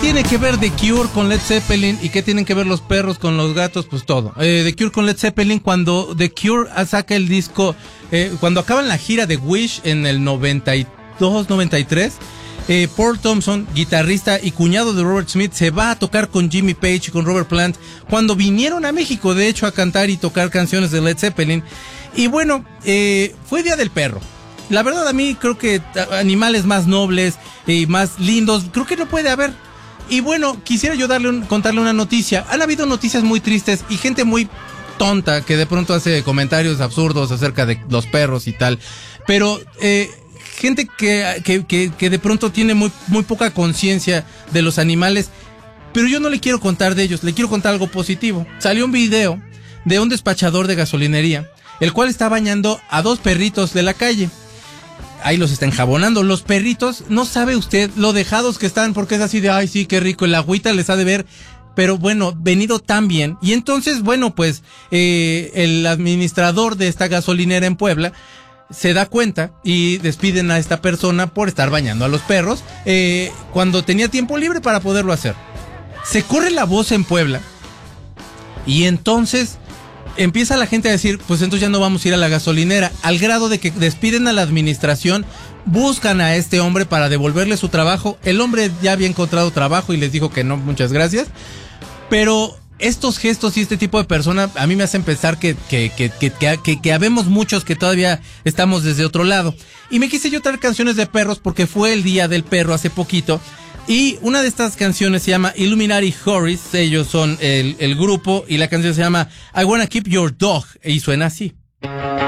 tiene que ver The Cure con Led Zeppelin y qué tienen que ver los perros con los gatos? Pues todo. The Cure con Led Zeppelin, cuando The Cure saca el disco, cuando acaban la gira de Wish en el 92, 93, Paul Thompson, guitarrista y cuñado de Robert Smith, se va a tocar con Jimmy Page y con Robert Plant cuando vinieron a México, de hecho, a cantar y tocar canciones de Led Zeppelin. Y bueno, fue Día del Perro. La verdad, a mí creo que animales más nobles y más lindos, creo que no puede haber. Y bueno, quisiera yo contarle una noticia. Han habido noticias muy tristes y gente muy tonta que de pronto hace comentarios absurdos acerca de los perros y tal. Pero gente que de pronto tiene muy poca conciencia de los animales. Pero yo no le quiero contar de ellos, le quiero contar algo positivo. Salió un video de un despachador de gasolinería, el cual está bañando a 2 perritos de la calle. Ahí los está enjabonando. Los perritos, no sabe usted lo dejados que están, porque es así de, ay, sí, qué rico, el agüita les ha de ver, pero bueno, venido tan bien. Y entonces, bueno, pues, el administrador de esta gasolinera en Puebla se da cuenta y despiden a esta persona por estar bañando a los perros, cuando tenía tiempo libre para poderlo hacer. Se corre la voz en Puebla, y entonces empieza la gente a decir, pues entonces ya no vamos a ir a la gasolinera, al grado de que despiden a la administración, buscan a este hombre para devolverle su trabajo. El hombre ya había encontrado trabajo y les dijo que no, muchas gracias. Pero estos gestos y este tipo de personas a mí me hacen pensar que habemos muchos que todavía estamos desde otro lado. Y me quise yo traer canciones de perros porque fue el Día del Perro hace poquito. Y una de estas canciones se llama Illuminati Horris, ellos son el grupo, y la canción se llama I Wanna Keep Your Dog, y suena así.